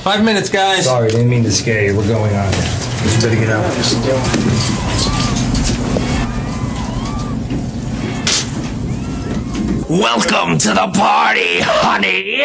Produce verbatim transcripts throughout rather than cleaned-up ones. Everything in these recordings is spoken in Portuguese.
Five minutes, guys. Sorry, didn't mean to scare you. We're going on. You better get out. Welcome to the party, honey!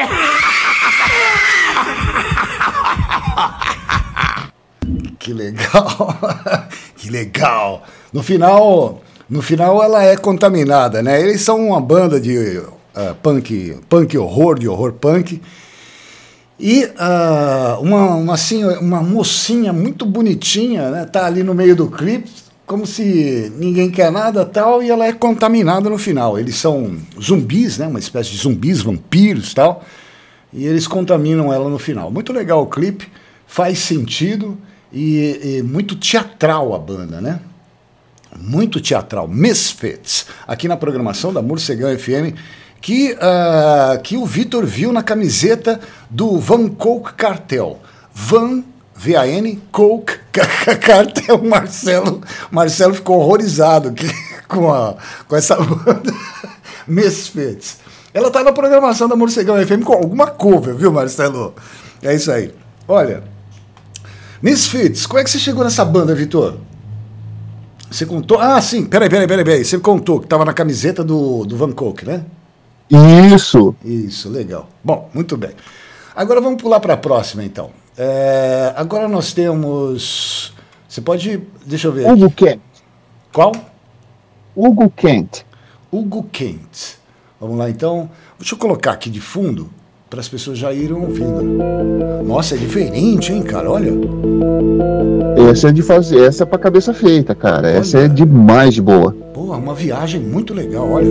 Que legal, que legal. No final, no final ela é contaminada, né? Eles são uma banda de uh, punk, punk horror, de horror punk. E uh, uma, uma, assim, uma mocinha muito bonitinha, né? Tá ali no meio do clipe, como se ninguém quer nada tal, e ela é contaminada no final. Eles são zumbis, né? Uma espécie de zumbis, vampiros tal, e eles contaminam ela no final. Muito legal o clipe, faz sentido e, e muito teatral a banda, né? Muito teatral. Misfits, aqui na programação da Morcegão F M, que, uh, que o Vitor viu na camiseta do Van Coke Cartel. Van, V A N, Coke Cartel. Marcelo, Marcelo ficou horrorizado que, com, a, com essa banda. Misfits. Ela tá na programação da Morcegão F M com alguma cover, viu, Marcelo? É isso aí. Olha, Misfits, como é que você chegou nessa banda, Vitor? Você contou... Ah, sim, peraí, peraí, peraí, peraí. Você contou que tava na camiseta do, do Van Coke, né? Isso. Isso, legal. Bom, muito bem. Agora vamos pular para a próxima, então. É, agora nós temos... Você pode... Deixa eu ver Hugo aqui. Kent. Qual? Hugo Kent. Hugo Kent. Vamos lá, então. Deixa eu colocar aqui de fundo para as pessoas já irem ouvindo. Nossa, é diferente, hein, cara? Olha. Essa é de fazer... Essa é pra cabeça feita, cara. Olha. Essa é demais de boa. Pô, uma viagem muito legal, olha.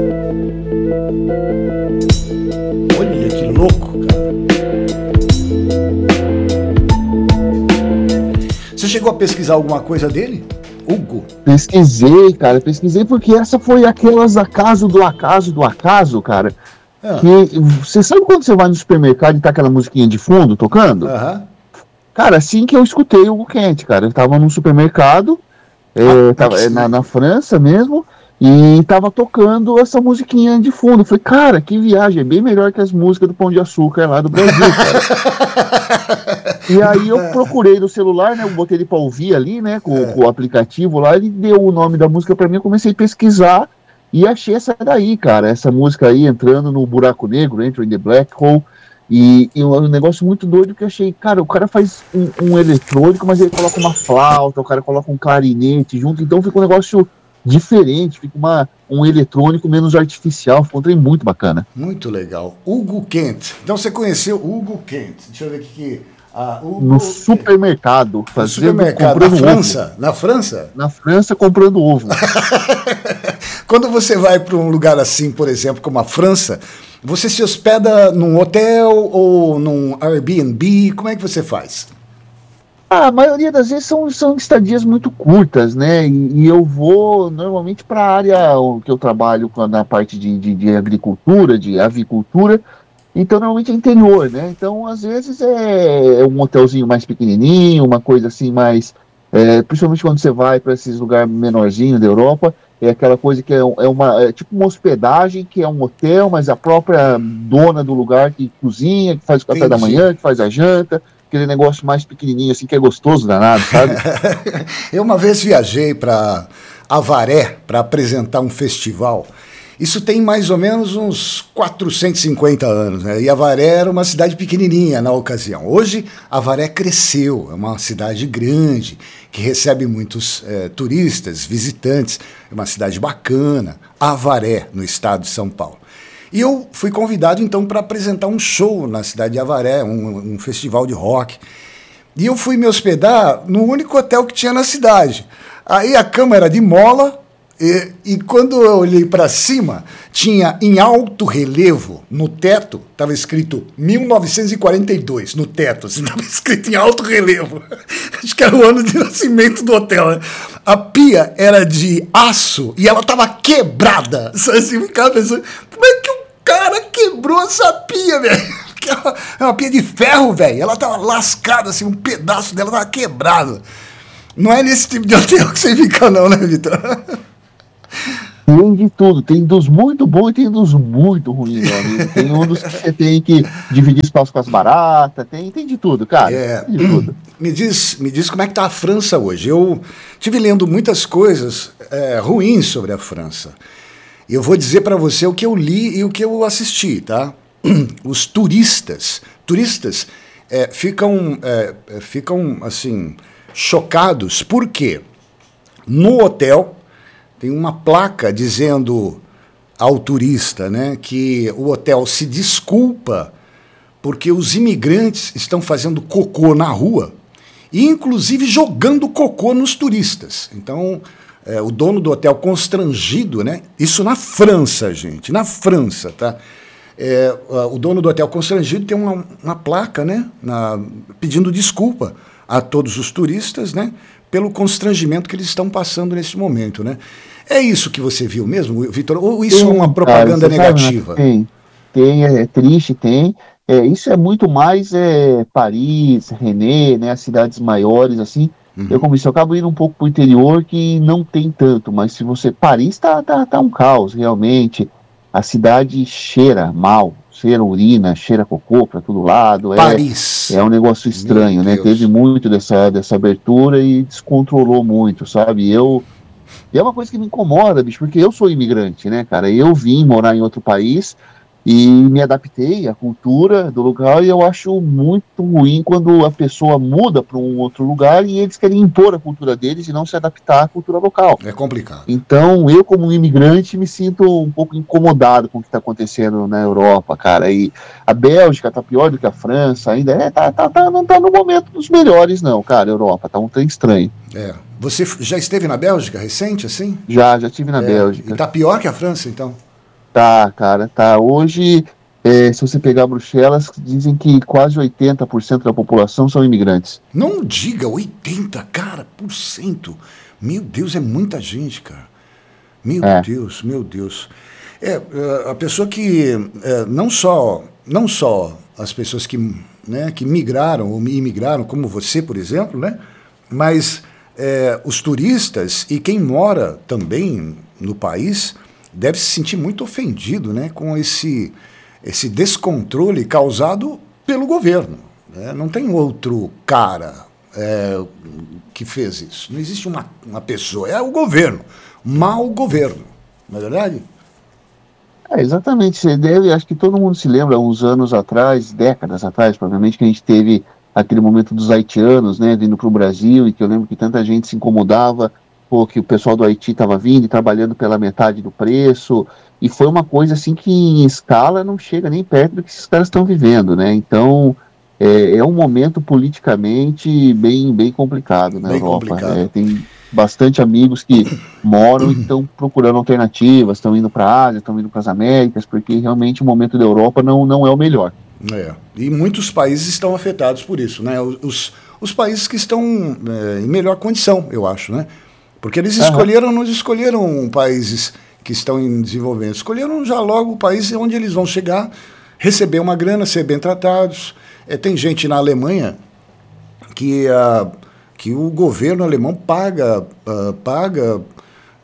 Olha que louco, cara. Você chegou a pesquisar alguma coisa dele? Hugo? Pesquisei, cara. Pesquisei porque essa foi aquelas acaso do acaso do acaso, cara. Ah. Que você sabe quando você vai no supermercado e tá aquela musiquinha de fundo tocando? Aham. Cara, assim que eu escutei o Hugo Kent, cara. Eu tava num supermercado, é, Ah, tava, que é, na, na França mesmo, e tava tocando essa musiquinha de fundo. Eu falei, cara, que viagem, é bem melhor que as músicas do Pão de Açúcar lá do Brasil, cara. E aí eu procurei no celular, né, eu botei ele pra ouvir ali, né, com, É. com o aplicativo lá, ele deu o nome da música pra mim, eu comecei a pesquisar e achei essa daí, cara, essa música aí entrando no buraco negro, Enter in the Black Hole. E, e um negócio muito doido que eu achei, cara, o cara faz um, um eletrônico, mas ele coloca uma flauta, o cara coloca um clarinete junto, então fica um negócio diferente, fica uma, um eletrônico menos artificial, ficou um trem muito bacana. Muito legal. Hugo Kent. Então você conheceu Hugo Kent. Deixa eu ver aqui. que ah, Hugo No Kent. supermercado, No fazendo, supermercado. Na comprando França? ovo. Na França? Na França, comprando ovo. Quando você vai para um lugar assim, por exemplo, como a França, você se hospeda num hotel ou num Airbnb? Como é que você faz? Ah, a maioria das vezes são, são estadias muito curtas, né? E, e eu vou normalmente para a área que eu trabalho na parte de, de, de agricultura, de avicultura, então normalmente é interior, né? Então às vezes é um hotelzinho mais pequenininho, uma coisa assim mais... É, principalmente quando você vai para esses lugares menorzinhos da Europa, é aquela coisa que é, é uma é tipo uma hospedagem, que é um hotel, mas a própria dona do lugar que cozinha, que faz o café Entendi. da manhã, que faz a janta, aquele negócio mais pequenininho assim, que é gostoso danado, sabe? Eu uma vez viajei para Avaré para apresentar um festival. Isso tem mais ou menos uns quatrocentos e cinquenta anos, né? E Avaré era uma cidade pequenininha na ocasião. Hoje, Avaré cresceu, é uma cidade grande, que recebe muitos eh, turistas, visitantes. É uma cidade bacana, Avaré, no estado de São Paulo. E eu fui convidado, então, para apresentar um show na cidade de Avaré, um, um festival de rock. E eu fui me hospedar no único hotel que tinha na cidade. Aí a cama era de mola, e, e quando eu olhei para cima, tinha em alto relevo, no teto, estava escrito mil novecentos e quarenta e dois, no teto, estava assim, escrito em alto relevo. Acho que era o ano de nascimento do hotel, né? A pia era de aço e ela estava quebrada. Assim, eu ficava pensando, como é que o cara quebrou essa pia, velho? É uma pia de ferro, velho. Ela tava lascada, assim, um pedaço dela tava quebrado. Não é nesse tipo de hotel que você fica, não, né, Vitor? Além de tudo. Tem dos muito bons e tem dos muito ruins, meu amigo. Tem um dos que você tem que dividir espaço com as baratas, tem, tem de tudo, cara. É, Tem de tudo. Me diz, me diz como é que está a França hoje. Eu tive lendo muitas coisas é, ruins sobre a França. E eu vou dizer para você o que eu li e o que eu assisti, tá? Os turistas, turistas é, ficam, é, ficam assim chocados. Por quê? No hotel tem uma placa dizendo ao turista, né, que o hotel se desculpa porque os imigrantes estão fazendo cocô na rua e, inclusive, jogando cocô nos turistas. Então, é, o dono do hotel constrangido, né? Isso na França, gente, na França, tá? É, o dono do hotel constrangido tem uma, uma placa, né, na, pedindo desculpa a todos os turistas, né, pelo constrangimento que eles estão passando nesse momento, né? É isso que você viu mesmo, Vitor? Ou isso é uma propaganda Cara, sabe, negativa? né? Tem, tem, é, é triste, tem. É, isso é muito mais é, Paris, René, né, as cidades maiores, assim. Uhum. Eu, como disse, eu acabo indo um pouco para o interior que não tem tanto, mas se você... Paris tá, tá, tá um caos, realmente. A cidade cheira mal, cheira urina, cheira cocô para todo lado. É, Paris. é um negócio estranho, né? Deus. Teve muito dessa, dessa abertura e descontrolou muito, sabe? Eu... E é uma coisa que me incomoda, bicho, porque eu sou imigrante, né, cara? Eu vim morar em outro país e me adaptei à cultura do lugar e eu acho muito ruim quando a pessoa muda para um outro lugar e eles querem impor a cultura deles e não se adaptar à cultura local. É complicado. Então, eu como um imigrante me sinto um pouco incomodado com o que está acontecendo na Europa, cara. E a Bélgica tá pior do que a França, ainda é, tá, tá, tá, não tá no momento dos melhores não, cara, a Europa, tá um trem estranho. É. Você já esteve na Bélgica recente, assim? Já, já estive na É. Bélgica. E tá pior que a França, então? Tá, cara, tá. Hoje, é, se você pegar Bruxelas, dizem que quase oitenta por cento da população são imigrantes. Não diga oitenta, cara, por cento. Meu Deus, é muita gente, cara. Meu É. Deus, meu Deus. É, a pessoa que, é, não só, não só as pessoas que, né, que migraram ou imigraram, como você, por exemplo, né, mas é, os turistas e quem mora também no país deve se sentir muito ofendido, né, com esse, esse descontrole causado pelo governo. Né? Não tem outro cara é, que fez isso. Não existe uma, uma pessoa, é o governo, mau governo, não é verdade? É, exatamente. Você deve, acho que todo mundo se lembra, uns anos atrás, décadas atrás, provavelmente, que a gente teve aquele momento dos haitianos, né, vindo para o Brasil, e que eu lembro que tanta gente se incomodava, pô, que o pessoal do Haiti estava vindo e trabalhando pela metade do preço, e foi uma coisa assim que em escala não chega nem perto do que esses caras estão vivendo, né? Então é, é um momento politicamente bem, bem complicado na Bem Europa. complicado. É, tem bastante amigos que moram e estão procurando alternativas, estão indo para a Ásia, estão indo para as Américas, porque realmente o momento da Europa não, não é o melhor. É. E muitos países estão afetados por isso, né? Os, os países que estão é, em melhor condição, eu acho, né? Porque eles escolheram, uhum. não escolheram países que estão em desenvolvimento, escolheram já logo o país onde eles vão chegar, receber uma grana, ser bem tratados. É, tem gente na Alemanha que, uh, que o governo alemão paga, uh, paga uh,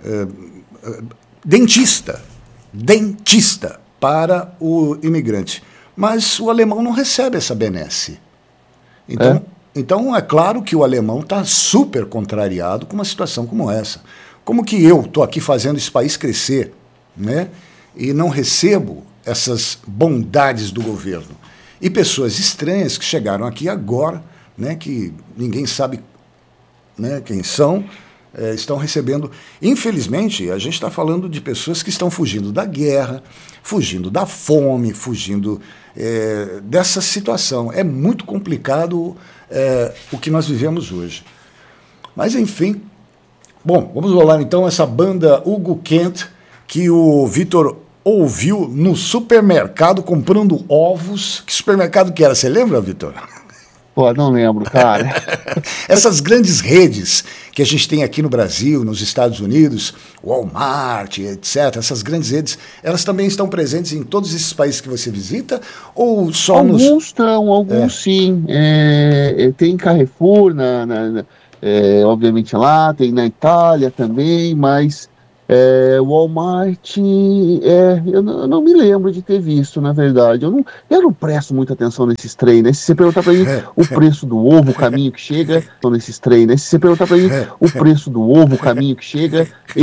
uh, dentista, dentista para o imigrante. Mas o alemão não recebe essa benesse. Então... É. Então, é claro que o alemão está super contrariado com uma situação como essa. Como que eu estou aqui fazendo esse país crescer, né, e não recebo essas bondades do governo? E pessoas estranhas que chegaram aqui agora, né, que ninguém sabe, né, quem são, é, estão recebendo. Infelizmente, a gente está falando de pessoas que estão fugindo da guerra, fugindo da fome, fugindo é, dessa situação. É muito complicado é, o que nós vivemos hoje. Mas, enfim. Bom, vamos rolar então essa banda Hugo Kent, que o Vitor ouviu no supermercado comprando ovos. Que supermercado que era? Você lembra, Vitor? Pô, não lembro, cara. Essas grandes redes que a gente tem aqui no Brasil, nos Estados Unidos, Walmart, etcétera, essas grandes redes, elas também estão presentes em todos esses países que você visita? Ou só alguns nos... Alguns estão, alguns é. sim. É, tem Carrefour, na, na, na, é, obviamente lá, tem na Itália também, mas É, Walmart, é, eu, não, eu não me lembro de ter visto, na verdade. Eu não, eu não presto muita atenção nesses trem, né? Se você perguntar pra mim o preço do ovo, o caminho que chega, tô nesses trem, né? Se você perguntar pra mim o preço do ovo, o caminho que chega,